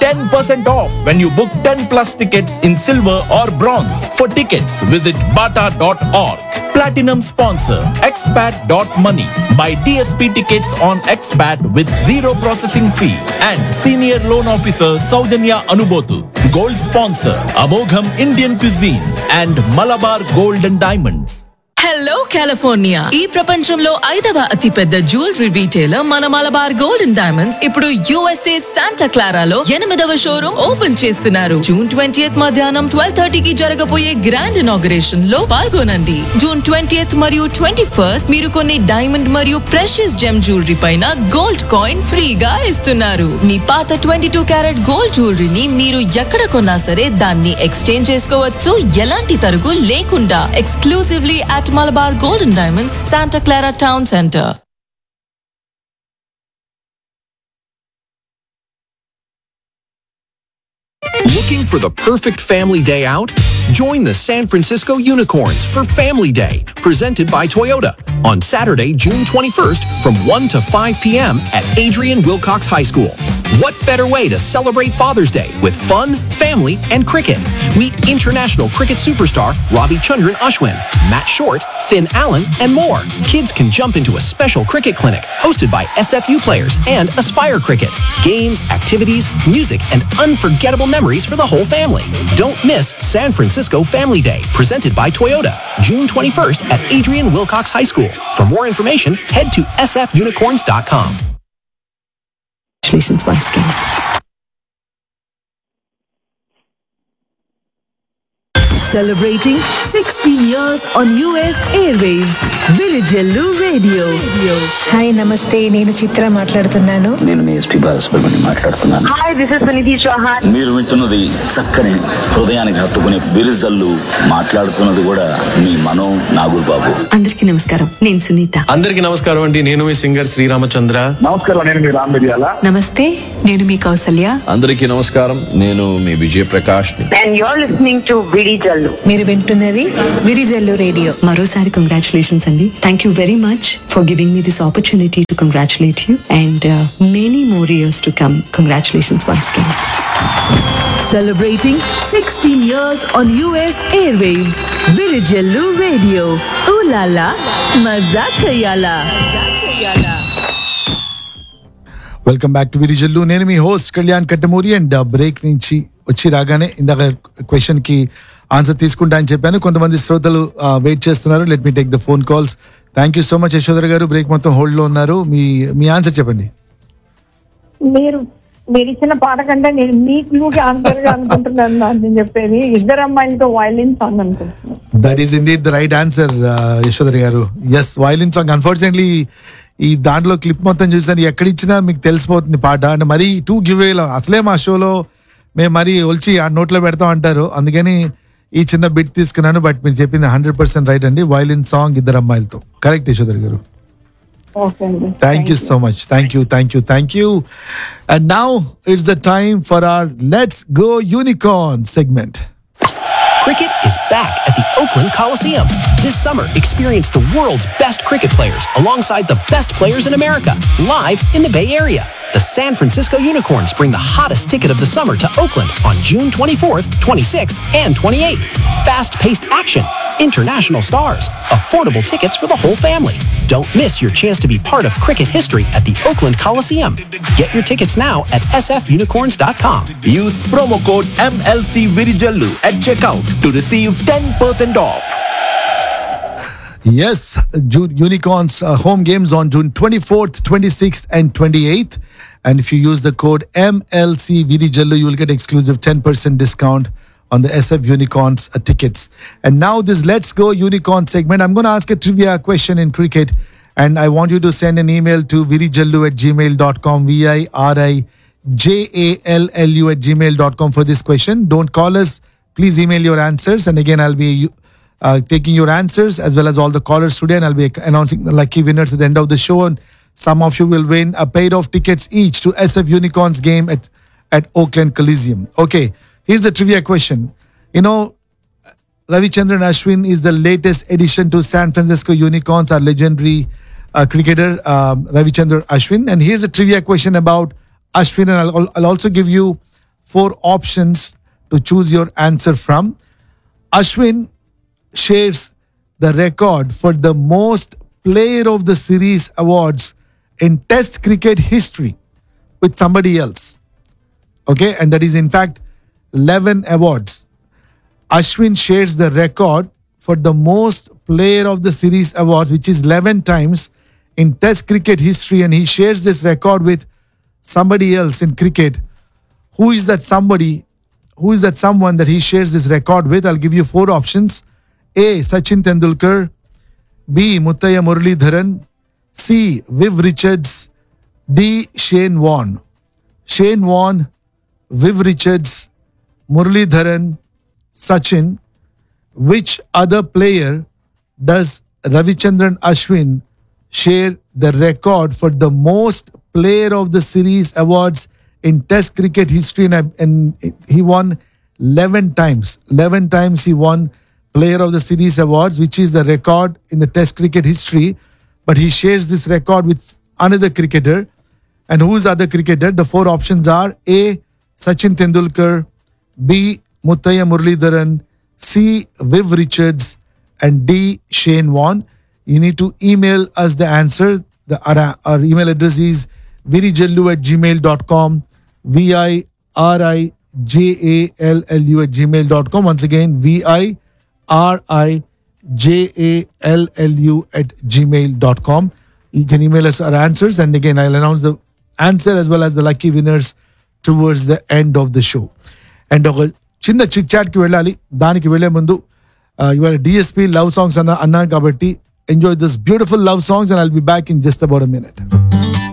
10% off when you book 10 plus tickets in silver or bronze. For tickets, visit bata.org. Platinum sponsor, expat.money. Buy DSP tickets on expat with zero processing fee. And senior loan officer Saujanya Anubotu. Gold sponsor, Amogham Indian Cuisine and Malabar Gold and Diamonds. Hello California, ఈ ప్రపంచంలో 5వ అతిపెద్ద jewellery retailer మన Malabar gold and diamonds ఇప్పుడు USA Santa క్లారాలో 8వ showroom open చేస్తున్నారు. June 20th మధ్యాహ్నం 12:30 కి జరగబోయే గ్రాండ్ ఇనాగరేషన్ లో పాల్గొనండి. జూన్ 20th మరియు 21st మీరు కొన్ని డైమండ్ మరియు ప్రెషియస్ జెమ్ జ్యువెలరీ పైన గోల్డ్ కాయిన్ ఫ్రీగా ఇస్తున్నారు. మీ పాత 22 క్యారెట్ గోల్డ్ జ్యువెలరీని మీరు ఎక్కడ కొన్నా సరే దాన్ని ఎక్స్చేంజ్ చేసుకోవచ్చు, ఎలాంటి తరుగు లేకుండా. Exclusively at Malabar Gold and Diamonds, Santa Clara Town Center. Looking for the perfect family day out? Join the San Francisco Unicorns for Family Day, presented by Toyota, on Saturday, June 21st from 1 to 5 p.m. at Adrian Wilcox High School. What better way to celebrate Father's Day with fun, family, and cricket? Meet international cricket superstar Ravi Chandran Ashwin, Matt Short, Finn Allen, and more. Kids can jump into a special cricket clinic hosted by SFU players and Aspire Cricket. Games, activities, music, and unforgettable memories for the whole family. Don't miss San Francisco Family Day, presented by Toyota, June 21st at Adrian Wilcox High School. For more information, head to sfunicorns.com. Congratulations once again. Celebrating 16 years on US Airwaves, Virijallu Radio. Hi నమస్తే, నేను చిత్ర మాట్లాడుతున్నాను. నేను మీ SP Balasubrahmanyam మాట్లాడుతున్నాను. Hi, this is Sunidhi Chauhan. మీరు వింటున్నది చక్కని హృదయానికి హత్తుకునే బిరుజల్లు. మాట్లాడుతున్నది కూడా మీ మనో నాగుల్ బాబు. అందరికీ నమస్కారం, నేను సునీత. అందరికీ నమస్కారం అండి, నేను మీ సింగర్ శ్రీరామచంద్ర. నమస్కారం, నేను మీ రామ్ మిర్యాల. నమస్తే, నేను మీ కౌసల్య. అందరికీ నమస్కారం, నేను మీ విజయ Prakash. And you are listening to Virijallu. మీరు వింటున్నది విరిజల్లు రేడియో. మరోసారి కంగ్రాచులేషన్స్ అండి. Thank you very much for giving me this opportunity to congratulate you and many more years to come. Congratulations once again. Celebrating 16 years on US Airwaves, Virijallu Radio. Ooh la la, mazza chayala. Welcome back to Virijallu. నేను మీ host Kalyan Kattamuri. And break నుంచి వచ్చి రాగానే ఇందాక question కి answer తీసుకుంటా అని చెప్పాను. కొంతమంది శ్రోతలు వెయిట్ చేస్తున్నారు. Let me take the phone calls. Thank you so much Yashodhar గారు, బ్రేక్ మొత్తం హోల్డ్ లో ఉన్నారు. మీ ఆన్సర్ చెప్పండి. మీరు ఇచ్చిన పాట కంటే నేను మీ క్లూకి ఆన్సర్ అనుకుంటున్నాను అని చెప్పేది ఇద్దరు అమ్మాయిలతో వైలిన్ సాంగ్ అనుకుంటున్నాను. That is indeed the right answer Yashodhar గారు. Yes, violin song. అన్ఫార్చునేట్లీ ఈ దాంట్లో క్లిప్ మొత్తం చూసాను, ఎక్కడిచ్చినా మీకు తెలిసిపోతుంది పాట. అంటే మరీ 2 గివేలో అసలే మా షోలో మేము మరీ ఒలిచి ఆ నోట్లో పెడతాం అంటారు, అందుకని ఈ చిన్న బిట్ తీసుకున్నాను. బట్ మీరు చెప్పింది 100% రైట్ అండి. వైలిన్ సాంగ్ ఇద్దరు అమ్మాయిలతో. కరెక్ట్ యశోధర్ గారు. Thank you so much. Thank you. And now it's the time for our Let's Go Unicorn segment. Cricket is back at the Oakland Coliseum. This summer, experience the world's best cricket players alongside the best players in America, live in the Bay Area. The San Francisco Unicorns bring the hottest ticket of the summer to Oakland on June 24th, 26th, and 28th. Fast-paced action, international stars, affordable tickets for the whole family. Don't miss your chance to be part of cricket history at the Oakland Coliseum. Get your tickets now at sfunicorns.com. Use promo code MLC Virijallu at checkout to receive 10% off. Yes, Unicorns home games on June 24th, 26th, and 28th. And if you use the code MLC Virijallu, you will get exclusive 10% discount on the SF Unicorns tickets. And now this Let's Go Unicorn segment, I'm going to ask a trivia question in cricket. And I want you to send an email to virijallu@gmail.com, virijallu@gmail.com for this question. Don't call us. Please email your answers. And again, I'll be taking your answers as well as all the callers today. And I'll be announcing the lucky winners at the end of the show. And some of you will win a pair of tickets each to SF Unicorns game at Oakland Coliseum. Okay, here's the trivia question. You know, Ravichandran Ashwin is the latest addition to San Francisco Unicorns, our legendary cricketer Ravichandran Ashwin. And here's a trivia question about Ashwin. And I'll also give you 4 options to choose your answer from. Ashwin shares the record for the most Player of the Series awards in Test cricket history with somebody else. Okay, and that is in fact 11 awards. Ashwin shares the record for the most Player of the Series awards, which is 11 times in Test cricket history, and he shares this record with somebody else in cricket. Who is that somebody? Who is that someone that he shares this record with? I'll give you 4 options. A. Sachin Tendulkar. B. Muthaiya Muralidharan. C. Viv Richards. D. Shane Warne. Shane Warne, Viv Richards, Muralidharan, Sachin. Which other player does Ravichandran Ashwin share the record for the most Player of the Series awards in Test cricket history? And he won 11 times. 11 times he won Player of the Series awards, which is the record in the Test cricket history. But he shares this record with another cricketer. And who is the other cricketer? The 4 options are A. Sachin Tendulkar, B. Muthaiya Muralidharan, C. Viv Richards, and D. Shane Warne. You need to email us the answer. Our email address is virijallu@gmail.com, virijallu@gmail.com. Once again, virijallu@gmail.com. You can email us our answers, and again, I'll announce the answer as well as the lucky winners towards the end of the show. And చిన్న chit చాట్కి వెళ్ళాలి. దానికి వెళ్లే ముందు ఇవాళ DSP love songs అన్నా కాబట్టి enjoy this beautiful love songs, and I'll be back in just about a minute.